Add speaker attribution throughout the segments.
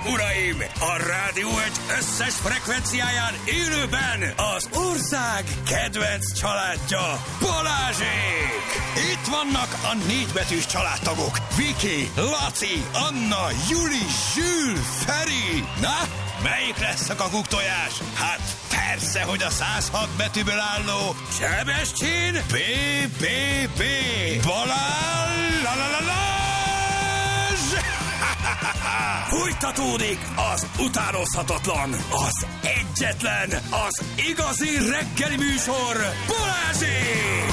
Speaker 1: uraim! A Rádió Egy összes frekvenciáján élőben az ország kedvenc családja, Balázsék! Itt vannak a 4 betűs családtagok. Viki, Laci, Anna, Juli, Zsül, Feri. Na, melyik lesz a kakuktojás? Hát persze, hogy a 106 betűből álló Sebestyén BBB. Fújtatódik az utánozhatatlan, az egyetlen, az igazi reggeli műsor, Balázsék!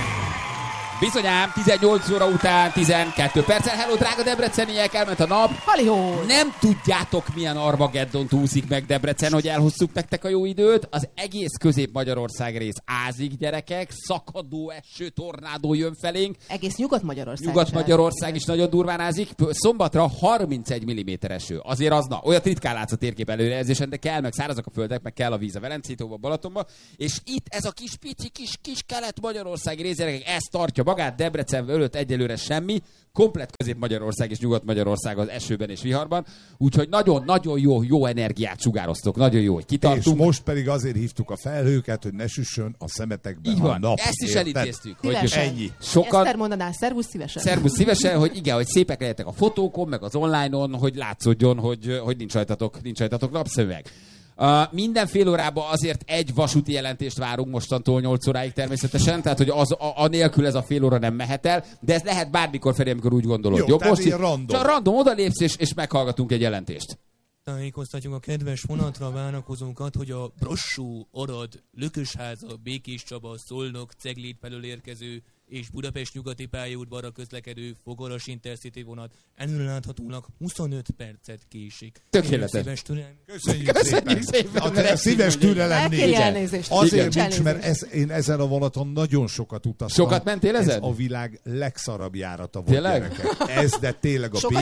Speaker 2: Bizonyám, 18 óra után 12 perccel. Hello, drága debreceniek, elment a nap.
Speaker 3: Halihó!
Speaker 2: Nem tudjátok, milyen Armageddont úszik meg Debrecen, hogy elhosszuk nektek a jó időt. Az egész Közép-Magyarország rész ázik, gyerekek. Szakadó eső, tornádó jön felénk.
Speaker 3: Egész Nyugat-Magyarország.
Speaker 2: Nyugat-Magyarország is nagyon durván ázik. Szombatra 31 mm eső. Azért az, olyat ritkán látsz a térkép előrejelzésen, de kell, meg szárazak a földek, meg kell a víz a Velencétóba, Balatonba. És itt ez a kis pici, kis kelet-magyarországi rész, gyerekek, ez tartja magát. Debrecen előtt egyelőre semmi, komplett Közép-Magyarország és Nyugat-Magyarország az esőben és viharban, úgyhogy nagyon-nagyon jó energiát sugároztok, nagyon jó, hogy kitartunk.
Speaker 4: És most pedig azért hívtuk a felhőket, hogy ne süssön a szemetekben a nap.
Speaker 2: Ezt is elintéztük.
Speaker 3: Hogy
Speaker 4: ennyi.
Speaker 2: Sokan...
Speaker 3: Eszter mondaná, szervusz szívesen.
Speaker 2: Szervusz szívesen, hogy igen, hogy szépek legyetek a fotókon, meg az online-on, hogy látszódjon, hogy nincs rajtatok napszöveg. Minden fél órában azért egy vasúti jelentést várunk mostantól 8 óráig természetesen, tehát hogy anélkül ez a fél óra nem mehet el, de ez lehet bármikor, Feri, amikor úgy gondolod.
Speaker 4: Jó, most random
Speaker 2: odalépsz és meghallgatunk egy jelentést.
Speaker 5: Tájékoztatjuk a kedves vonatra várakozókat, hogy a Brassó, Arad, Lökösháza, Békés Csaba, Szolnok, Cegléd felől érkező és Budapest nyugati pályaudvarra közlekedő Fogaras Intercity vonat előreláthatólag 25 percet késik.
Speaker 2: Tökéletes.
Speaker 4: Köszönjük szépen. A szíves türelem nincs. Azért nincs, mert én ezen a vonaton nagyon sokat utaztam.
Speaker 2: Sokat mentél ezen?
Speaker 4: Ez a világ legszarabb járata volt,
Speaker 2: tényleg?
Speaker 4: Gyerekek. Ez, de tényleg a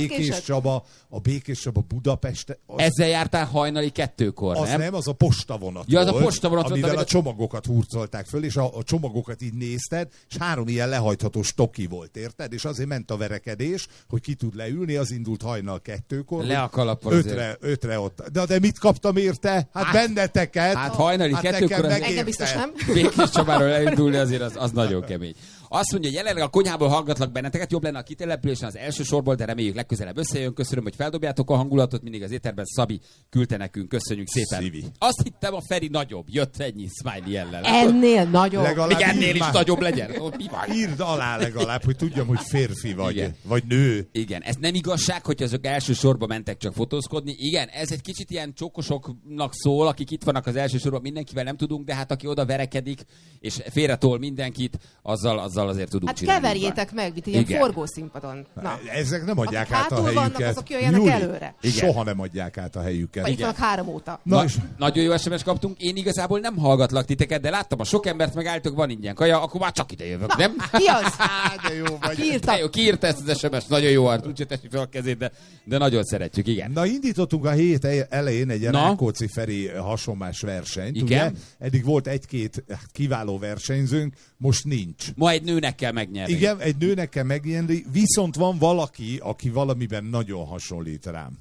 Speaker 4: Békés Csaba Budapest.
Speaker 2: Ezzel jártál hajnali 2-kor,
Speaker 4: az
Speaker 2: nem?
Speaker 4: Az a postavonat
Speaker 2: ja,
Speaker 4: volt,
Speaker 2: az a postavonat
Speaker 4: amivel
Speaker 2: volt,
Speaker 4: a csomagokat hurcolták föl, és a csomagokat így nézted, és 3 ilyen lehajtható stoki volt, érted? És azért ment a verekedés, hogy ki tud leülni, az indult hajnal 2-kor.
Speaker 2: Le a kalappal
Speaker 4: 5-re ott. De mit kaptam érte? Hát benneteket.
Speaker 2: Hát hajnali 2-kor az...
Speaker 3: Engem biztos nem.
Speaker 2: Békés Csabáról elindulni azért az nagyon kemény. Azt mondja, hogy jelenleg a konyhából hallgatlak benneteket, jobb lenne a kitelepülésen az első sorból, de reméljük legközelebb összejön. Köszönöm, hogy feldobjátok a hangulatot, mindig az éterben Szabi küldte nekünk, köszönjük szépen.
Speaker 4: Szívi.
Speaker 2: Azt hittem, a Feri nagyobb, jött ennyi smiley jellel.
Speaker 3: Ennél nagyobb.
Speaker 2: Még ennél is nagyobb legyen.
Speaker 4: Írd alá legalább, hogy tudjam, hogy férfi vagy,
Speaker 2: igen.
Speaker 4: Vagy nő.
Speaker 2: Igen, ez nem igazság, hogy azok első sorba mentek csak fotózkodni. Igen, ez egy kicsit ilyen csókosoknak szól, akik itt vannak az első sorban, mindenkivel nem tudunk, de hát aki oda verekedik, és félretol mindenkit, azzal azért tudunk csinálni.
Speaker 3: Keverjétek meg, mint ilyen forgószínpadon. Na.
Speaker 4: Ezek nem adják át a
Speaker 3: vannak,
Speaker 4: helyüket.
Speaker 3: azok jöjjenek előre.
Speaker 4: Soha nem adják át a helyüket.
Speaker 3: Vagy itt vannak 3 óta.
Speaker 2: Nagyon jó SMS kaptunk. Én igazából nem hallgatlak titeket, de láttam a sok embert, megálltok, van ingyen kaja, akkor már csak ide jövök, nem?
Speaker 3: Ki az?
Speaker 4: De jó vagy.
Speaker 2: Kiírta ezt az SMS, nagyon jó art, úgyse tessi fel a kezét, de nagyon szeretjük, igen.
Speaker 4: Na, indítottunk a hét elején egy Rákóczi Feri hasonlás versenyt.
Speaker 2: Igen.
Speaker 4: Ugye? Eddig volt 1-2 kiváló versenyzőnk, most nincs.
Speaker 2: Ma egy nőnek kell megnyerni.
Speaker 4: Igen, egy nőnek kell megnyerni, viszont van valaki, aki valamiben nagyon hasonlít rám.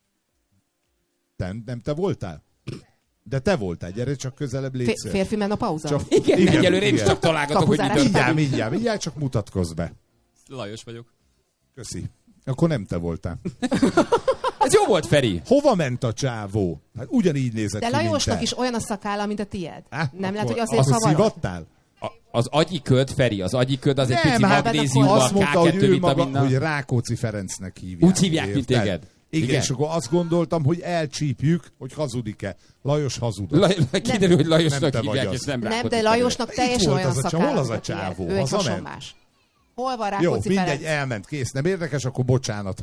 Speaker 4: Nem te voltál? De te voltál, gyere csak közelebb, légy szíves.
Speaker 3: Férfi menopauza?
Speaker 2: Igen, egyelőre én is csak találgatok, hogy mi történik.
Speaker 4: Mindjárt csak mutatkozz be.
Speaker 5: Lajos vagyok.
Speaker 4: Köszi. Akkor nem te voltál.
Speaker 2: Ez jó volt, Feri.
Speaker 4: Hova ment a csávó? Hát ugyanígy nézett
Speaker 3: de
Speaker 4: ki,
Speaker 3: Lajosnak is olyan a szakálla, mint a tied. Nem lehet, hogy azért
Speaker 4: szavarodsz?
Speaker 3: szavarod?
Speaker 4: Szivattál?
Speaker 2: Az agyiköd, Feri, az agyiköd az egy pici
Speaker 3: hát
Speaker 2: magnéziummal,
Speaker 4: azt mondta, hogy
Speaker 2: K2
Speaker 4: ő maga,
Speaker 2: vitaminnal.
Speaker 4: hogy Rákóczi Ferencnek hívják.
Speaker 2: Úgy hívják, mint téged.
Speaker 4: Igen, és akkor azt gondoltam, hogy elcsípjük, hogy hazudik-e. Lajos hazudott.
Speaker 2: Kiderül, hogy Lajosnak
Speaker 4: nem
Speaker 2: hívják, és nem Rákóczi.
Speaker 3: Nem, de Lajosnak teljesen olyan szakálla.
Speaker 4: Hol az a csávó?
Speaker 3: Ő egy hasonlás. Hol van Rákóczi
Speaker 4: Jó,
Speaker 3: Ferenc?
Speaker 4: mindegy, elment, kész. Nem érdekes, akkor bocsánat.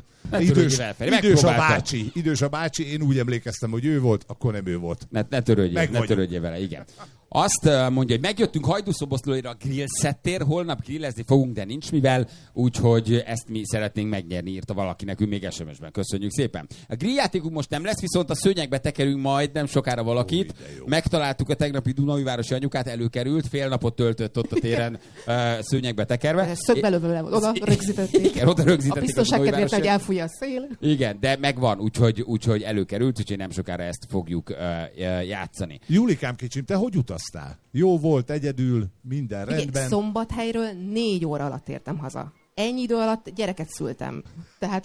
Speaker 4: Idős a bácsi, én úgy emlékeztem, hogy ő volt, akkor nem ő volt.
Speaker 2: Ne törődjél vele, igen. Azt mondja, hogy megjöttünk Hajdúszoboszlóira a grill szettér, holnap grillezni fogunk, de nincs mivel, úgyhogy ezt mi szeretnénk megnyerni, írta valaki nekünk még SMS-ben. Köszönjük szépen. A grilljátékunk most nem lesz, viszont a szőnyegbe tekerünk majd nem sokára valakit. Megtaláltuk a tegnapi Dunaújvárosi anyukát, előkerült, fél napot töltött ott a téren szőnyegbe tekerve.
Speaker 3: Szögbelövőle oda rögzítették.
Speaker 2: Igen, oda rögzítették.
Speaker 3: A biztonság kedvéért, hogy elfújja a szél.
Speaker 2: Igen, de megvan, úgyhogy előkerült, úgyhogy nem sokára ezt fogjuk játszani.
Speaker 4: Julikám kicsim, te hogy utaztál? Jó volt, egyedül, minden rendben.
Speaker 3: Igen, Szombathelyről 4 óra alatt értem haza. Ennyi idő alatt gyereket szültem. Tehát,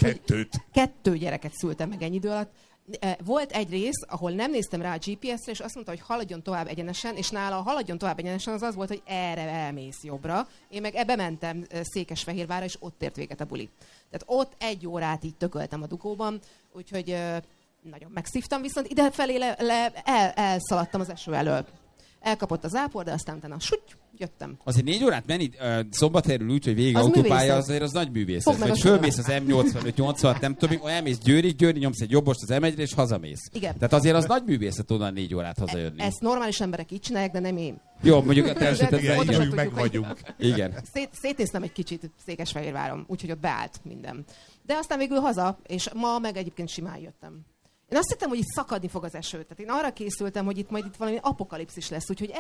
Speaker 3: 2 gyereket szültem meg ennyi idő alatt. Volt egy rész, ahol nem néztem rá a GPS-re, és azt mondta, hogy haladjon tovább egyenesen, és nála a haladjon tovább egyenesen az volt, hogy erre elmész jobbra. Én meg ebbe mentem Székesfehérvárra, és ott ért véget a buli. Tehát ott 1 órát így tököltem a dugóban, úgyhogy nagyon megszívtam, viszont idefelé elszaladtam az eső elől. Elkapott az ápor, de aztán utána jöttem.
Speaker 2: Azért 4 órát menni Szombathelyről úgy, hogy végig autópálya, azért az nagy művészet. Vagy fölmész az M85-86, nem tudom, elmész Győrig, nyomsz egy jobbost az M1-re, és hazamész.
Speaker 3: Igen.
Speaker 2: Tehát azért az nagy művészet onnan 4 órát hazajönni.
Speaker 3: Ezt normális emberek így csinálják, de nem én.
Speaker 2: Jó, mondjuk a te esetedben
Speaker 4: igen, meg vagyunk.
Speaker 2: Igen.
Speaker 3: Szétnéztem egy kicsit Székesfehérváron, úgyhogy ott beállt minden. De aztán végül haza, és ma meg egyébként simán jöttem. Én azt hittem, hogy itt szakadni fog az eső. Tehát én arra készültem, hogy itt majd valami apokalipszis lesz, úgyhogy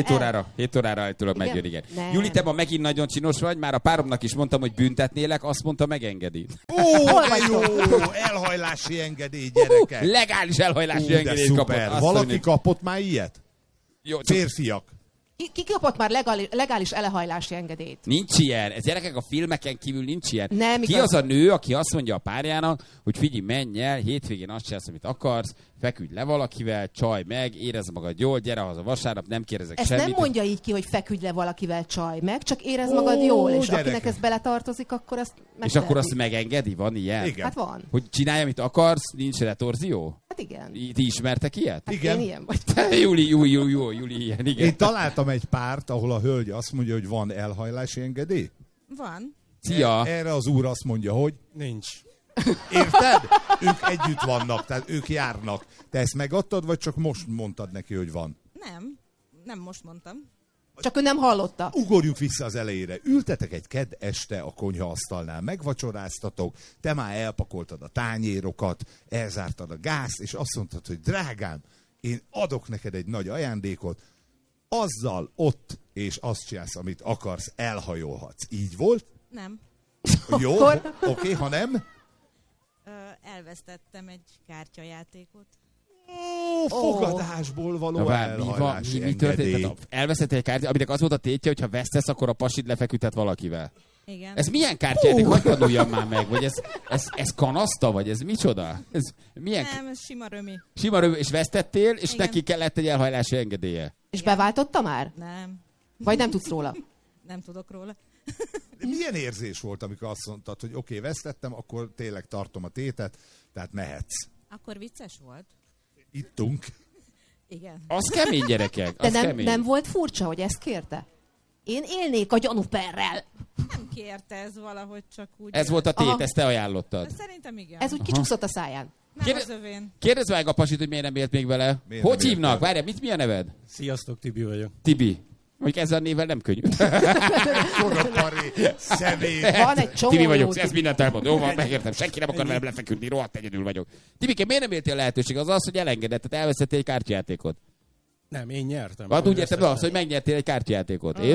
Speaker 2: 7 órára állítólag megjön, igen. Juli, te ma megint nagyon csinos vagy, már a páromnak is mondtam, hogy büntetnélek, azt mondta, megengedi.
Speaker 4: Jó, elhajlási engedély, gyerekek.
Speaker 2: Legális elhajlási engedélyt kapott.
Speaker 4: Valaki kapott már ilyet?
Speaker 2: Jó,
Speaker 4: férfiak.
Speaker 3: Ki kapott már legális elehajlási engedélyt?
Speaker 2: Nincs ilyen. Ez gyerekek, a filmeken kívül nincs ilyen.
Speaker 3: Nem,
Speaker 2: ki az a nő, aki azt mondja a párjának, hogy figyelj, menj el, hétvégén azt csinálsz, amit akarsz, feküdj le valakivel, csaj meg, érezd magad jól, gyere haza vasárnap, nem kérdezek
Speaker 3: ezt
Speaker 2: semmit.
Speaker 3: Nem mondja így ki, hogy feküdj le valakivel, csaj meg, csak érezd magad jól, és gyerekek. Akinek ez beletartozik, akkor azt megteheti.
Speaker 2: És akkor azt megengedi? Van ilyen?
Speaker 3: Igen. Hát van.
Speaker 2: Hogy csinálj, amit akarsz, nincs retorzió?
Speaker 3: Hát igen.
Speaker 2: Ti ismertek ilyet?
Speaker 3: Hát igen. Én ilyen vagy.
Speaker 2: Júli, ilyen, igen.
Speaker 4: Én találtam egy párt, ahol a hölgy azt mondja, hogy van elhajlási engedély.
Speaker 6: Van.
Speaker 2: Szia!
Speaker 4: Erre az úr azt mondja, hogy
Speaker 5: nincs.
Speaker 4: Érted? Ők együtt vannak, tehát ők járnak. Te ezt megadtad, vagy csak most mondtad neki, hogy van?
Speaker 6: Nem most mondtam.
Speaker 3: Csak ő nem hallotta.
Speaker 4: Ugorjuk vissza az elejére. Ültetek egy kedd este a konyhaasztalnál, megvacsoráztatok, te már elpakoltad a tányérokat, elzártad a gázt, és azt mondtad, hogy drágám, én adok neked egy nagy ajándékot, azzal ott, és azt csinálsz, amit akarsz, elhajolhatsz. Így volt?
Speaker 6: Nem.
Speaker 4: Jó, oké, ha nem?
Speaker 6: Elvesztettem egy kártyajátékot.
Speaker 4: Fogadásból való elhajlási engedély.
Speaker 2: Elvesztettél egy kártyát, aminek az volt a tétje, hogy ha vesztesz, akkor a pasid lefeküdhet valakivel.
Speaker 6: Igen.
Speaker 2: Ez milyen kártyájáték? Hogy tanuljam már meg? Vagy ez kanaszta? Vagy ez micsoda?
Speaker 6: Nem, ez sima römi.
Speaker 2: Sima römi, és vesztettél, és igen. Neki kellett egy elhajlási engedélye.
Speaker 3: És beváltotta már?
Speaker 6: Nem.
Speaker 3: Vagy nem tudsz róla?
Speaker 6: Nem tudok róla.
Speaker 4: De milyen érzés volt, amikor azt mondtad, hogy oké, vesztettem, akkor tényleg tartom a tétet, tehát mehetsz.
Speaker 6: Akkor vicces volt.
Speaker 4: Ittunk.
Speaker 6: Igen.
Speaker 2: Az kemény, gyerekek. Az
Speaker 3: de
Speaker 2: kemény.
Speaker 3: Nem volt furcsa, hogy ezt kérte? Én élnék a gyanúperrel.
Speaker 6: Nem kérte, ez valahogy csak úgy.
Speaker 2: Ez volt a tét, ezt te ajánlottad.
Speaker 6: De szerintem igen.
Speaker 3: Ez úgy kicsúszott a száján.
Speaker 6: Nem az övén.
Speaker 2: Kérdezd meg a pasit, hogy miért nem élt még vele. Hogy hívnak? Várjál, mi a neved?
Speaker 5: Sziasztok, Tibi vagyok.
Speaker 2: Tibi. Mondjuk ezzel a névvel nem könnyű.
Speaker 4: Korapari személy.
Speaker 3: Van egy csomó.
Speaker 2: Tibi vagyok, ez mindent elmond. Jó, van, megértem. Senki nem akar velem lefeküdni, rohadt egyedül vagyok. Tibike, miért nem éltél a lehetőség? Az, hogy elengedett, tehát elvesztettél egy kártyajátékot.
Speaker 5: Nem, én nyertem.
Speaker 2: Hát úgy értem, az, hogy megnyertél egy kártyajátékot. És?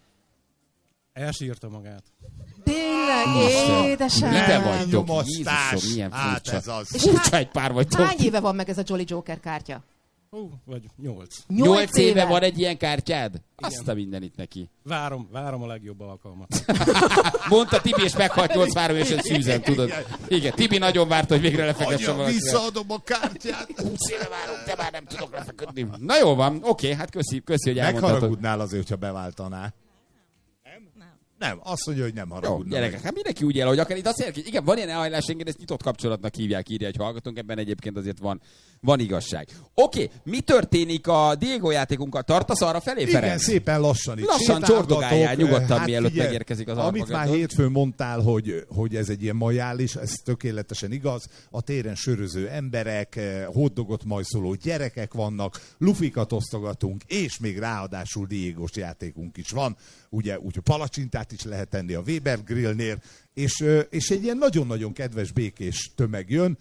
Speaker 5: Elsírta magát.
Speaker 3: Tényleg, édesem.
Speaker 2: Mite vagytok? Jézusom, milyen furcsa. Furcsa egy pár vagytok.
Speaker 3: Hány éve van meg ez a Jolly Joker kártya?
Speaker 5: Vagy 8.
Speaker 2: 8 éve van egy ilyen kártyád? Azt a mindenit neki.
Speaker 5: Várom a legjobb alkalmat.
Speaker 2: Mondta Tibi, és meghalt 8 váromésön szűzen, tudod. Igen, Tibi nagyon várta, hogy végre lefekesse magad.
Speaker 4: Visszaadom a kártyát.
Speaker 2: 20 éve várom, te már nem tudok lefeküdni. Na jó van, oké, hát köszi, hogy elmondhatod.
Speaker 4: Megharagudnál azért, hogyha beváltanál. Nem, azt mondja, hogy nem
Speaker 2: Jó,
Speaker 4: haragudna.
Speaker 2: gyerekek, hát mindenki úgy él, hogy akár itt azt jelenti, igen, van ilyen elhajlás, engem ezt nyitott kapcsolatnak hívják, írja egy hallgatónk, ebben egyébként azért van igazság. Oké, mi történik a Diego játékunkkal? Tartasz arra felé, Ferenc?
Speaker 4: Igen, szépen lassan itt
Speaker 2: Lassan
Speaker 4: sétálgatok.
Speaker 2: csordogáljál nyugodtan, mielőtt
Speaker 4: figyelj,
Speaker 2: megérkezik az
Speaker 4: amit
Speaker 2: Armageddon.
Speaker 4: már hétfőn mondtál, hogy ez egy ilyen majális, ez tökéletesen igaz. A téren söröző emberek, hotdogot majszoló gyerekek vannak, lufikat osztogatunk, és még ráadásul Diegós játékunk is van. Ugye, úgyhogy palacsintát is lehet tenni a Weber Grillnél, és egy ilyen nagyon-nagyon kedves, békés tömeg jön.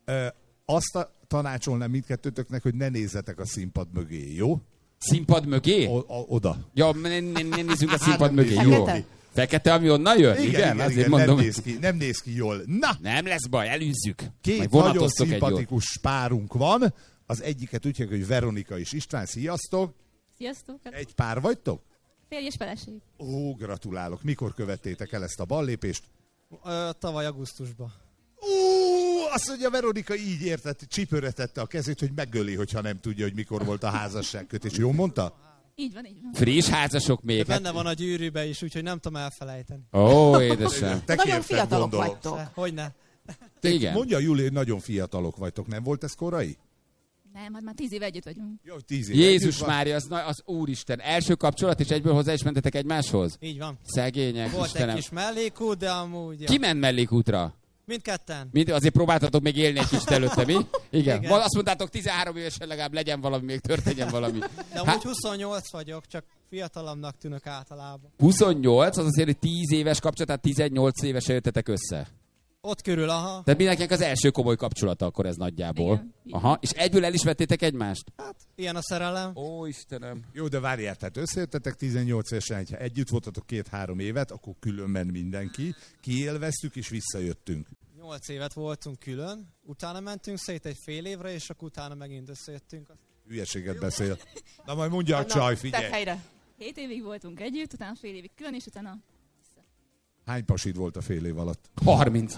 Speaker 4: Azt tanácsolnám mindkettőtöknek, hogy ne nézzetek a színpad mögé, jó?
Speaker 2: Színpad mögé?
Speaker 4: Oda.
Speaker 2: Ja, ne nézzünk a színpad
Speaker 4: nem
Speaker 2: mögé,
Speaker 4: nézzük.
Speaker 2: jó?
Speaker 3: Fekete?
Speaker 2: Fekete, ami onnan jön? Igen, azért mondom.
Speaker 4: Nem néz ki jól. Na,
Speaker 2: Nem lesz baj, elűzzük.
Speaker 4: két
Speaker 2: Majd
Speaker 4: nagyon
Speaker 2: vonatoztok egy jót.
Speaker 4: szimpatikus párunk van. Az egyiket úgy hívják, hogy Veronika és István. Sziasztok!
Speaker 6: Sziasztok!
Speaker 4: Egy pár vagytok?
Speaker 6: Férj és feleség.
Speaker 4: Ó, gratulálok. Mikor követtétek el ezt a ballépést?
Speaker 7: Tavaly augusztusban.
Speaker 4: Azt mondja, Veronika így értett, csipőretette a kezét, hogy megöli, hogyha nem tudja, hogy mikor volt a házasságkötés. Jól mondta?
Speaker 6: Így van, így van.
Speaker 2: Friss házasok még.
Speaker 7: De benne van a gyűrűbe is, úgyhogy nem tudom elfelejteni.
Speaker 2: Ó, édesem.
Speaker 4: Te
Speaker 3: Nagyon
Speaker 4: kérted,
Speaker 3: fiatalok
Speaker 4: gondolom.
Speaker 3: vagytok.
Speaker 7: Hogyne?
Speaker 2: Igen.
Speaker 4: Mondja, Júli, hogy nagyon fiatalok vagytok. Nem volt ez korai?
Speaker 6: Nem, hát már 10 éve együtt vagyunk.
Speaker 4: Jó, 10 év
Speaker 2: Jézus
Speaker 4: együtt van.
Speaker 2: Mária, az Úristen. Első kapcsolat, és egyből hozzá is mentetek egymáshoz?
Speaker 7: Így van.
Speaker 2: Szegények,
Speaker 7: Volt
Speaker 2: Istenem.
Speaker 7: egy kis mellékút, de amúgy...
Speaker 2: Ki ment mellékútra?
Speaker 7: Mindketten.
Speaker 2: Azért próbáltatok még élni egy kicsit előtte, mi? Igen.
Speaker 7: Igen.
Speaker 2: Azt mondtátok, 13 évesen legalább legyen valami, még történjen valami.
Speaker 7: De amúgy 28 vagyok, csak fiatalabbnak tűnök általában.
Speaker 2: 28, az azért, hogy 10 éves kapcsolat, tehát 18 évesen jöttetek össze.
Speaker 7: Ott körül, aha.
Speaker 2: Tehát mindenkinek az első komoly kapcsolata akkor ez nagyjából.
Speaker 6: Igen, igen.
Speaker 2: Aha, és egyből el is vettétek egymást?
Speaker 7: Ilyen a szerelem.
Speaker 2: Ó, Istenem.
Speaker 4: Jó, de várjál, tehát összejöttetek 18 évesen, ha együtt voltatok 2-3 évet, akkor különben mindenki. Kiélveztük és visszajöttünk.
Speaker 7: 8 évet voltunk külön, utána mentünk szét egy fél évre, és akkor utána megint összejöttünk.
Speaker 4: Hülyeséget beszél. Na majd mondja a csaj,
Speaker 3: Tedd
Speaker 4: figyelj.
Speaker 3: helyre.
Speaker 6: 7 évig voltunk együtt, utána fél évig külön, és utána...
Speaker 4: Hány pasid volt a fél év alatt?
Speaker 2: 30.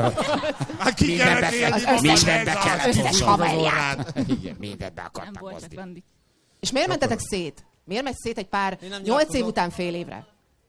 Speaker 4: Hát ki kellett élni,
Speaker 2: Mindenbe kellett
Speaker 3: összes haverját.
Speaker 2: Igen, mindenbe
Speaker 6: Nem
Speaker 2: akartam
Speaker 6: volt csak
Speaker 2: hozni.
Speaker 6: randi.
Speaker 3: És miért mentetek szét? Miért megy szét egy pár
Speaker 7: Én nem
Speaker 3: 8 év
Speaker 7: nyilatkozom.
Speaker 3: után fél évre?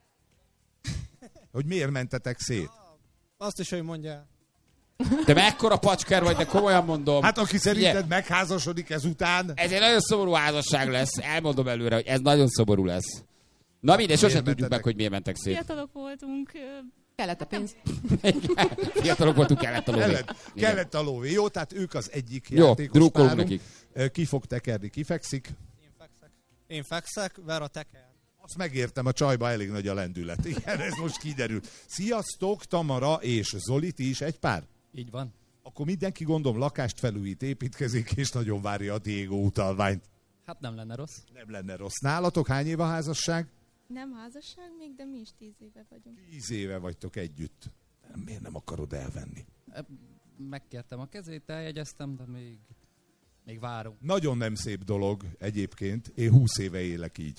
Speaker 4: Hogy miért mentetek szét?
Speaker 7: Azt is, hogy mondja.
Speaker 2: Te mekkora pacsker vagy, de komolyan mondom.
Speaker 4: Hát aki szerinted
Speaker 2: Ugye,
Speaker 4: megházasodik ezután,
Speaker 2: ez egy nagyon szomorú házasság lesz. Elmondom előre, hogy ez nagyon szomorú lesz. Na mindegy, sosem
Speaker 4: Miért
Speaker 2: tudjuk meg,
Speaker 4: mentetek?
Speaker 2: hogy miért mentek szét.
Speaker 6: Fiatalok voltunk,
Speaker 3: Kellett a pénz.
Speaker 2: Fiatalok voltunk, kellett a lóvé.
Speaker 4: kellett a lóvé. Jó, tehát ők az egyik
Speaker 2: Jó,
Speaker 4: játékos
Speaker 2: drukkolunk
Speaker 4: párunk.
Speaker 2: nekik.
Speaker 4: Ki fog tekerni, ki fekszik?
Speaker 7: Én fekszek, Vera teker.
Speaker 4: Azt megértem, a csajba elég nagy a lendület. Igen, ez most kiderült. Sziasztok, Tamara és Zoli, ti is egy pár?
Speaker 8: Így van.
Speaker 4: Akkor mindenki gondolom lakást felújít, építkezik, és nagyon várja a Diego utalványt.
Speaker 8: Hát nem lenne rossz.
Speaker 4: Nem lenne rossz. Nálatok hány év a házasság?
Speaker 6: nem házasság még, de mi is 10 éve vagyunk.
Speaker 4: 10 éve vagytok együtt. Miért nem akarod elvenni?
Speaker 8: Megkértem a kezét, eljegyeztem, de még várom.
Speaker 4: Nagyon nem szép dolog egyébként. Én 20 éve élek így.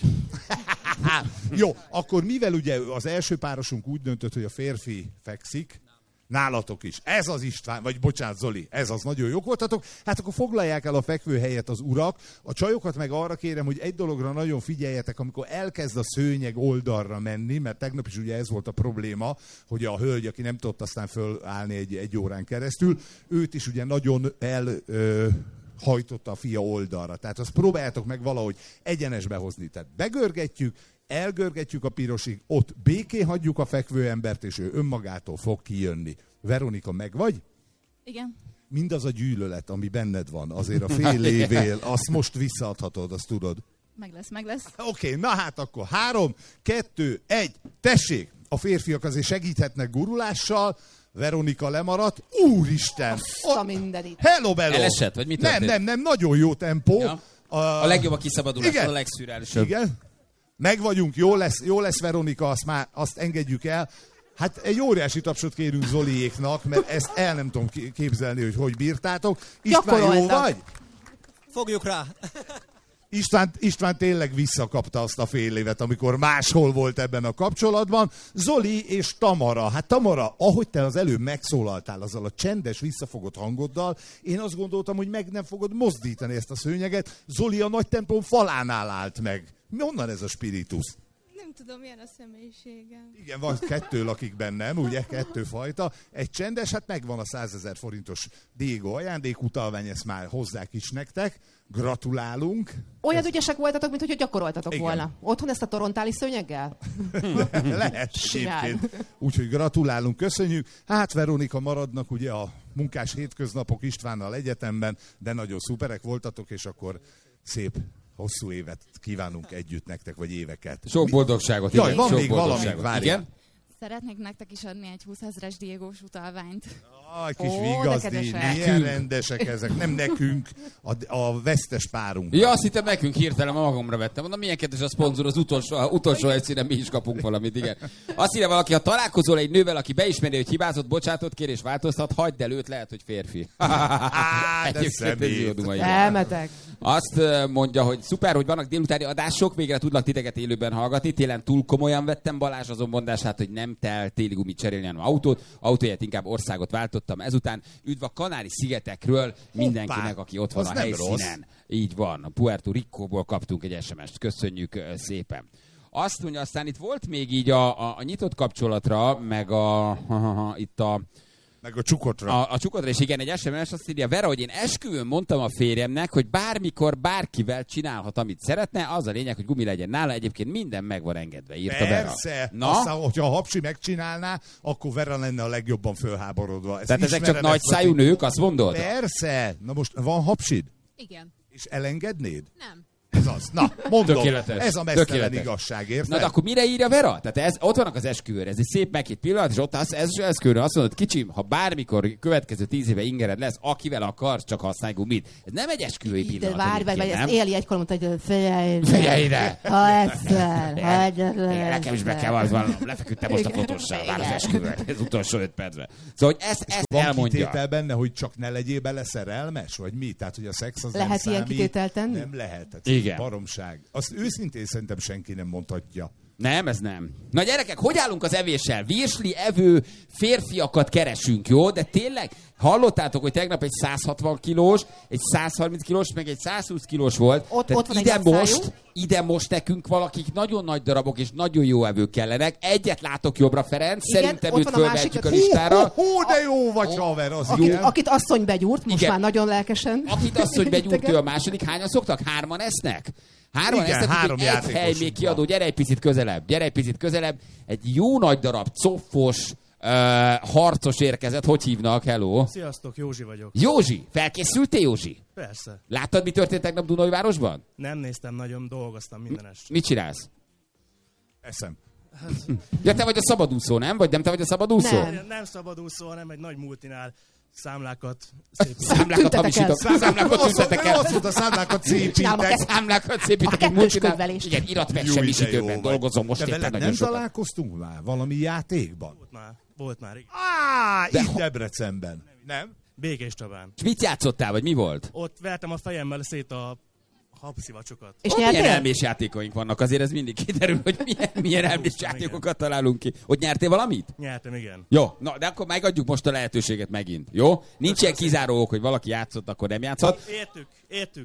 Speaker 4: Jó, akkor mivel ugye az első párosunk úgy döntött, hogy a férfi fekszik, nálatok is. Ez az István, vagy bocsánat, Zoli, ez az, nagyon jók voltatok. Hát akkor foglalják el a fekvőhelyet az urak. A csajokat meg arra kérem, hogy egy dologra nagyon figyeljetek, amikor elkezd a szőnyeg oldalra menni, mert tegnap is ugye ez volt a probléma, hogy a hölgy, aki nem tudott aztán fölállni egy órán keresztül, őt is ugye nagyon hajtotta a fia oldalra. Tehát azt próbáljátok meg valahogy egyenesbe hozni. Tehát begörgetjük, elgörgetjük a pirosig, ott békén hagyjuk a fekvőembert, és ő önmagától fog kijönni. Veronika, meg vagy?
Speaker 6: Igen.
Speaker 4: Mindaz a gyűlölet, ami benned van, azért a fél évél, azt most visszaadhatod, azt tudod.
Speaker 6: Meg lesz.
Speaker 4: Oké, na hát akkor 3, 2, 1, tessék! A férfiak azért segíthetnek gurulással, Veronika lemaradt. Úristen!
Speaker 3: Azt a mindenit.
Speaker 4: Hello, bello!
Speaker 2: Elesett, vagy mi történt?
Speaker 4: Nem, nagyon jó tempó.
Speaker 2: Ja. A legjobb a kiszabadulás,
Speaker 4: Igen.
Speaker 2: a legszürreálisabb.
Speaker 4: Igen. Meg vagyunk, jó lesz Veronika, azt engedjük el. Hát egy óriási tapsot kérünk Zoliéknak, mert ezt el nem tudom képzelni, hogy bírtátok. István, jó
Speaker 3: Gyakoroltak.
Speaker 4: vagy?
Speaker 7: Fogjuk rá.
Speaker 4: István tényleg visszakapta azt a fél évet, amikor máshol volt ebben a kapcsolatban. Zoli és Tamara. Hát Tamara, ahogy te az előbb megszólaltál azzal a csendes, visszafogott hangoddal, én azt gondoltam, hogy meg nem fogod mozdítani ezt a szőnyeget. Zoli a nagy templom falánál állt meg. Honnan ez a spiritus?
Speaker 6: Nem Nem tudom, milyen a személyiségem.
Speaker 4: Igen, van 2 lakik bennem, ugye, 2 fajta. Egy csendes, hát megvan a 100 000 forintos Diego ajándékutalvány, ezt már hozzák is nektek. Gratulálunk.
Speaker 3: Olyan ügyesek voltatok, mint hogy gyakoroltatok
Speaker 4: Igen.
Speaker 3: volna. Otthon ezt a torontáli szőnyeggel?
Speaker 4: Lehet egyébként. Úgyhogy gratulálunk, köszönjük. Hát Veronika, maradnak ugye a munkás hétköznapok Istvánnal egyetemben, de nagyon szuperek voltatok, és akkor szép hosszú évet kívánunk együtt nektek, vagy éveket.
Speaker 2: Sok boldogságot.
Speaker 4: Jaj,
Speaker 2: igen,
Speaker 4: van
Speaker 2: sok
Speaker 4: még valami,
Speaker 2: boldogságot.
Speaker 4: várjál.
Speaker 2: Igen?
Speaker 6: Szeretnék nektek is adni egy 20 000-es Diégós utalványt.
Speaker 4: Aj, kis
Speaker 3: Ó, de
Speaker 4: vigazdi,
Speaker 3: kedvesek.
Speaker 4: milyen rendesek ezek. Nem nekünk, a vesztes párunk.
Speaker 2: Ja, azt hittem nekünk hirtelen magamra vettem. Mondom, milyen kedves a szponzor, az utolsó helyszínen mi is kapunk valamit, igen. Azt írja valaki, ha találkozol egy nővel, aki beismeri, hogy hibázott, bocsátot kér és változtat, hagyd el őt, lehet, hogy férfi.
Speaker 4: De
Speaker 2: Egyébként ez jó duma, igen.
Speaker 3: Elmetek.
Speaker 2: Azt mondja, hogy szuper, hogy vannak délutáni adások, végre tudlak titeket élőben hallgatni. Télen túl komolyan vettem Balázs azon mondását, hogy nem kell téli gumit cserélni, hanem autóját, inkább országot váltottam ezután. Üdv a Kanári-szigetekről mindenkinek, aki ott van
Speaker 4: az
Speaker 2: a
Speaker 4: nem
Speaker 2: helyszínen.
Speaker 4: rossz.
Speaker 2: Így van. A Puerto Ricóból kaptunk egy SMS-t. Köszönjük szépen. Azt mondja, aztán itt volt még így a nyitott kapcsolatra, meg itt
Speaker 4: Meg a csukotra.
Speaker 2: a csukodra, és igen, egy SMS azt írja, Vera, hogy én esküvőn mondtam a férjemnek, hogy bármikor, bárkivel csinálhat, amit szeretne, az a lényeg, hogy gumi legyen nála, egyébként minden meg van engedve, írta Vera.
Speaker 4: Persze.
Speaker 2: Na?
Speaker 4: Aztán, hogyha a Hapsi megcsinálná, akkor Vera lenne a legjobban fölháborodva. Ezt
Speaker 2: Tehát ezek csak
Speaker 4: ismered,
Speaker 2: nagy
Speaker 4: ezt a
Speaker 2: szájú
Speaker 4: titkot?
Speaker 2: nők, azt mondod?
Speaker 4: Persze. Na most van Hapsid?
Speaker 6: Igen.
Speaker 4: És elengednéd?
Speaker 6: Nem.
Speaker 4: Ez az. Na, mondom.
Speaker 2: Tökéletes.
Speaker 4: Ez a mesztelen
Speaker 2: Tökéletes.
Speaker 4: igazság, érted?
Speaker 2: Na de akkor mire írja Vera? Tehát ott vannak az esküvőre, ez egy szép meghitt pillanat, és ott az esküvőre azt mondod, kicsim, ha bármikor következő 10 éve ingered lesz, akivel akarsz, csak használj gumit. Ez nem egy esküvői
Speaker 3: De
Speaker 2: pillanat.
Speaker 3: várj,
Speaker 2: egyébként,
Speaker 3: ezt
Speaker 2: nem?
Speaker 3: Éli egykor mondta, hogy
Speaker 2: Figyelj ide!
Speaker 3: Ha egyszer,
Speaker 2: Nekem is be kell vallanom, lefeküdtem most a fotóssal, vár az esküvőt, ez utolsó 5 percre. Szóval, hogy ezt
Speaker 4: Van
Speaker 2: elmondja.
Speaker 4: kitétel benne, hogy csak ne legyél bele szerelmes, vagy mi? Tehát, hogy a szex az
Speaker 3: Lehet
Speaker 4: nem
Speaker 3: ilyen
Speaker 4: számít.
Speaker 3: kitételt tenni?
Speaker 4: Nem lehet. Tehát
Speaker 2: Igen.
Speaker 4: Baromság. Azt őszintén szerintem senki nem mondhatja.
Speaker 2: Nem, ez nem. Na gyerekek, hogy állunk az evéssel? Virsli evő férfiakat keresünk, jó? De tényleg, hallottátok, hogy tegnap egy 160 kilós, egy 130 kilós, meg egy 120 kilós volt.
Speaker 3: Ott
Speaker 2: Tehát
Speaker 3: van egy nagy szájú.
Speaker 2: ide most nekünk valakik nagyon nagy darabok és nagyon jó evők kellenek. Egyet látok jobbra, Ferenc,
Speaker 3: Igen,
Speaker 2: szerintem
Speaker 3: ott
Speaker 2: őt
Speaker 3: van a
Speaker 2: fölvehetjük a
Speaker 3: másik,
Speaker 2: listára.
Speaker 4: Hú, de jó vagy, haver, az igen.
Speaker 3: akit asszony begyúrt, most
Speaker 2: Igen.
Speaker 3: már nagyon lelkesen.
Speaker 2: Akit azt, hogy begyúrt ő a második, hányan szoktak? 3-an esznek? 3-an
Speaker 4: Igen,
Speaker 2: esznek,
Speaker 4: 3
Speaker 2: úgyhogy egy hely
Speaker 4: játékosunk
Speaker 2: még
Speaker 4: van.
Speaker 2: kiadó, gyere egy picit közelebb. Egy jó nagy darab, coffos, harcos érkezett, hogy hívnak? Hello?
Speaker 9: Sziasztok, Józsi vagyok.
Speaker 2: Józsi, felkészültél, Józsi?
Speaker 9: Persze.
Speaker 2: Láttad, mi történt tegnap Dunajvárosban?
Speaker 9: Nem néztem nagyon, dolgoztam minden este.
Speaker 2: Mit csinálsz?
Speaker 4: Eszem.
Speaker 2: Ja, te vagy a szabadúszó, nem? Vagy nem te vagy a szabadúszó?
Speaker 3: Nem.
Speaker 9: Nem szabadúszó, hanem egy nagy multinál számlákat szépen.
Speaker 2: Számlákat
Speaker 3: Tüntetek
Speaker 2: hamisítok. Számlákat tüntetek el.
Speaker 4: Azt mondta, számlákat
Speaker 3: Csinálom a
Speaker 4: szépítek.
Speaker 2: Számlákat
Speaker 3: A
Speaker 2: szépítek egy
Speaker 3: kettős
Speaker 2: multinál.
Speaker 3: könyvelést.
Speaker 2: Igen,
Speaker 4: Jó, de jó
Speaker 2: iratmegsemmisítőben
Speaker 4: vagy.
Speaker 2: dolgozom most
Speaker 4: De
Speaker 2: éppen
Speaker 4: veled
Speaker 2: nagyon
Speaker 4: nem
Speaker 2: sokat.
Speaker 4: találkoztunk már valami játékban?
Speaker 9: Volt már, igen.
Speaker 4: Itt Debrecenben. Nem?
Speaker 9: Békés Csabán.
Speaker 2: És mit játszottál, vagy mi volt?
Speaker 9: Ott vertem a fejemmel szét a habszivacsokat.
Speaker 3: És
Speaker 2: Milyen
Speaker 3: nyertél?
Speaker 2: elmés játékoink vannak, azért ez mindig kiderül, hogy milyen elmés játékokat találunk ki. Hogy nyertél valamit?
Speaker 9: Nyertem, igen.
Speaker 2: Jó, na, de akkor megadjuk most a lehetőséget megint, jó? Nincs ilyen kizáró ok, hogy valaki játszott, akkor nem játszhat.
Speaker 9: Értük.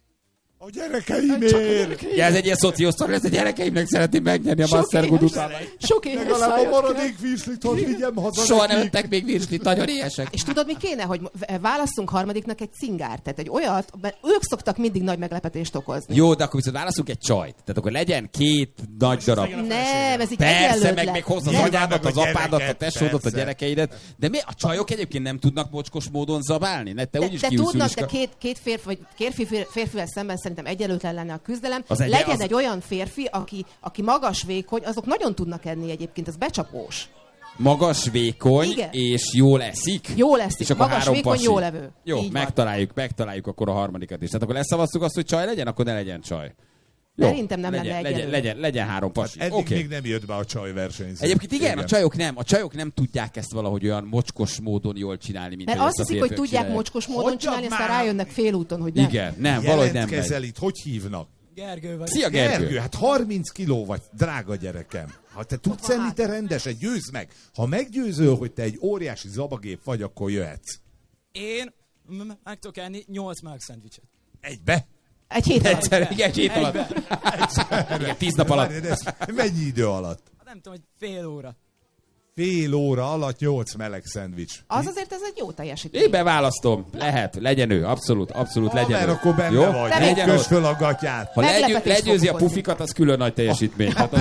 Speaker 4: A gyerekeimért!
Speaker 2: Ja, ez egy ilyen szociosztori, ez a gyerekeimnek szeretném megnyerni a Master Good utalványt.
Speaker 3: Sok éhes
Speaker 4: Legalább a
Speaker 3: szájat
Speaker 4: maradék virslit, hogy vigyem haza
Speaker 2: Soha nem
Speaker 4: nekik.
Speaker 2: ettek még virslit, nagyon éhesek.
Speaker 3: És tudod, mi kéne, hogy válasszunk harmadiknak egy cingárt, tehát egy olyat, mert ők szoktak mindig nagy meglepetést okozni.
Speaker 2: Jó, de akkor viszont válaszunk egy csajt. Tehát akkor legyen 2 nagy darab.
Speaker 3: Nem, ez így
Speaker 2: Persze,
Speaker 3: egyenlőtlen.
Speaker 2: meg még hozz az
Speaker 4: Nyilván
Speaker 2: anyádat,
Speaker 4: meg
Speaker 2: az
Speaker 4: a
Speaker 2: apádat, a
Speaker 4: gyereket,
Speaker 2: tesódat, a
Speaker 4: persze.
Speaker 2: gyerekeidet. De mi a csajok egyébként nem tudnak mocskos módon zabálni? Ne, te
Speaker 3: De,
Speaker 2: úgyis
Speaker 3: de
Speaker 2: kiülsz
Speaker 3: tudnak,
Speaker 2: üliska.
Speaker 3: de két férfi, vagy férfivel szemben szerintem egyenlőtlen lenne a küzdelem.
Speaker 2: Az egy-
Speaker 3: Legyen
Speaker 2: az-
Speaker 3: egy olyan férfi, aki magas, vékony, azok nagyon tudnak enni egyébként, az becsapós.
Speaker 2: Magas, vékony,
Speaker 3: Igen.
Speaker 2: és jól eszik.
Speaker 3: Jól eszik,
Speaker 2: És akkor
Speaker 3: magas,
Speaker 2: 3
Speaker 3: vékony,
Speaker 2: pasi.
Speaker 3: jó levő.
Speaker 2: Jó,
Speaker 3: Így van.
Speaker 2: megtaláljuk akkor a harmadikat is. Tehát akkor leszavaztuk azt, hogy csaj legyen, akkor ne legyen csaj.
Speaker 3: Szerintem nem lenne egyenlő.
Speaker 2: legyen 3 pasi.
Speaker 4: Eddig
Speaker 2: Oké.
Speaker 4: még nem jött be a csajversenyző.
Speaker 2: Egyébként igen, a csajok nem tudják ezt valahogy olyan mocskos módon jól csinálni, mint
Speaker 3: Mert
Speaker 2: hogy
Speaker 3: azt
Speaker 2: ezt a
Speaker 3: hiszik, hogy
Speaker 2: férfiak
Speaker 3: tudják
Speaker 2: csinálják.
Speaker 3: mocskos módon
Speaker 4: Hagyjad
Speaker 3: csinálni, aztán
Speaker 4: már!
Speaker 3: rájönnek félúton, hogy nem.
Speaker 2: Igen, nem, valahogy nem megy.
Speaker 4: Jelentkezel itt, hogy hívnak?
Speaker 7: Gergő vagy.
Speaker 2: Szia, Gergő!
Speaker 4: Hát 30 kiló vagy, drága gyerekem. Ha te tudsz enni, te rendesen, győzd meg. Ha meggyőzöl, hogy te egy óriási zabagép vagy, akkor jöhetsz.
Speaker 7: Én meg tudok enni 8 Mark szendvicset.
Speaker 4: Egybe?
Speaker 3: Egy hét alatt.
Speaker 2: Egy hét alatt. Igen, 10 nap alatt.
Speaker 4: Mennyi idő alatt?
Speaker 10: Nem tudom, hogy fél óra.
Speaker 4: Fél óra alatt 8 meleg szendvics.
Speaker 3: Az azért ez egy jó teljesítmény.
Speaker 2: Én beválasztom. Lehet, legyen ő. Abszolút legyen
Speaker 4: mert
Speaker 2: ő.
Speaker 4: akkor benne vagy. Kös föl a gatyát.
Speaker 2: Ha legyőzi a pufikat, az külön nagy teljesítmény. Hát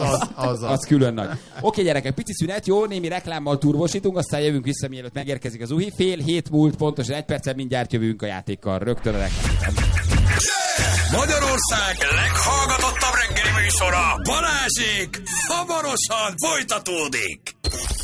Speaker 2: az külön nagy. Oké, gyerekek, pici szünet, jó, némi reklámmal turbosítunk, aztán jövünk vissza, mielőtt megérkezik az uhi. Fél hét múlt, pontosan 1 perccel mindjárt jövünk a játékkal. Rögtön a reklám.
Speaker 1: Magyarország leghallgatottabb reggeli műsora, Balázsék, hamarosan folytatódik.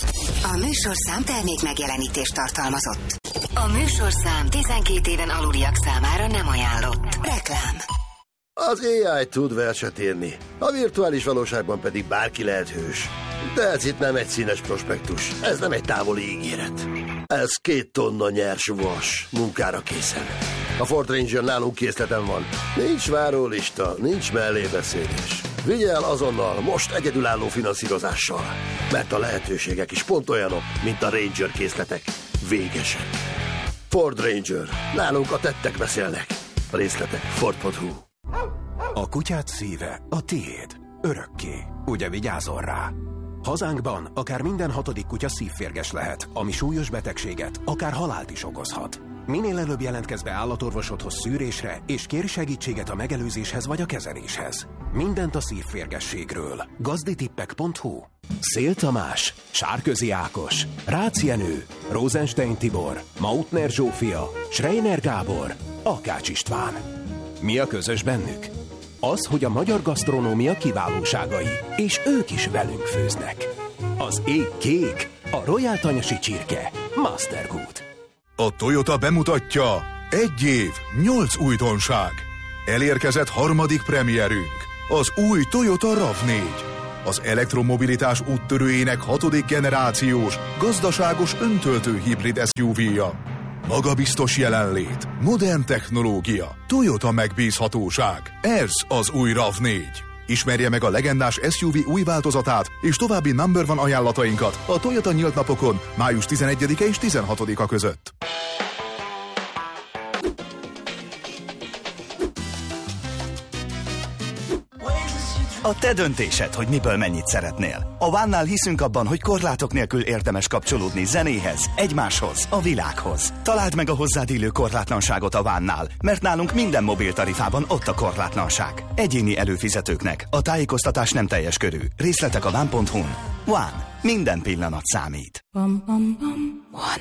Speaker 11: A műsorszám termék megjelenítést tartalmazott. A műsorszám 12 éven aluliak számára nem ajánlott. Reklám.
Speaker 12: Az AI tud verset írni, a virtuális valóságban pedig bárki lehet hős. De ez itt nem egy színes prospektus, ez nem egy távoli ígéret. Ez 2 tonna nyers vas, munkára készen. A Ford Ranger nálunk készleten van. Nincs várólista, nincs mellébeszélés. Vigye el azonnal, most egyedülálló finanszírozással. Mert a lehetőségek is pont olyanok, mint a Ranger készletek. Végesek. Ford Ranger. Nálunk a tettek beszélnek. A részletek Ford.hu.
Speaker 13: A kutyád szíve a tiéd. Örökké. Ugye vigyázol rá? Hazánkban akár minden 6. kutya szívférges lehet, ami súlyos betegséget, akár halált is okozhat. Minél előbb jelentkezz be állatorvosodhoz szűrésre, és kérj segítséget a megelőzéshez vagy a kezeléshez. Mindent a szívférgességről. Gazditippek.hu. Szél Tamás, Sárközi Ákos, Rácz Jenő, Rosenstein Tibor, Mautner Zsófia, Schreiner Gábor, Akács István. Mi a közös bennük? Az, hogy a magyar gasztronómia kiválóságai, és ők is velünk főznek. Az ég kék, a Royal Tanyasi csirke, Mastergood.
Speaker 14: A Toyota bemutatja 1 év, 8 újdonság. Elérkezett 3. premierünk, az új Toyota RAV4. Az elektromobilitás úttörőjének 6. generációs, gazdaságos öntöltő hibrid SUV-ja. Magabiztos jelenlét, modern technológia, Toyota megbízhatóság. Ez az új RAV4. Ismerje meg a legendás SUV új változatát és további number one ajánlatainkat a Toyota nyílt napokon május 11-e és 16-a között.
Speaker 15: A te döntésed, hogy miből mennyit szeretnél. A One-nál hiszünk abban, hogy korlátok nélkül érdemes kapcsolódni zenéhez, egymáshoz, a világhoz. Találd meg a hozzád illő korlátlanságot a One-nál, mert nálunk minden mobiltarifában ott a korlátlanság. Egyéni előfizetőknek a tájékoztatás nem teljes körű. Részletek a One.hu-n. One. Minden pillanat számít.
Speaker 11: One.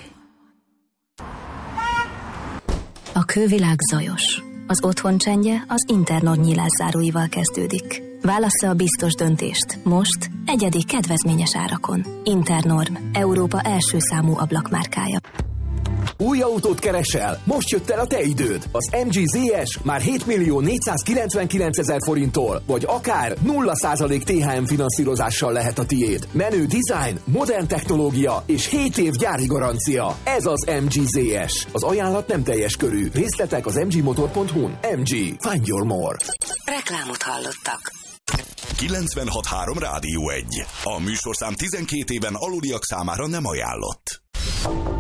Speaker 11: A külvilág zajos. Az otthon csendje az Internord nyílászáróival kezdődik. Válassza a biztos döntést. Most egyedi kedvezményes árakon. Internorm, Európa első számú ablakmárkája.
Speaker 16: Új autót keresel? Most jött el a te időd. Az MG ZS már 7.499.000 forinttól, vagy akár 0% THM finanszírozással lehet a tiéd. Menő design, modern technológia és 7 év gyári garancia. Ez az MG ZS. Az ajánlat nem teljes körű. Részletek az mgmotor.hu-n. MG. Find your more.
Speaker 11: Reklámot hallottak.
Speaker 1: 96.3 Rádió 1. A műsorszám 12 éven aluliak számára nem ajánlott.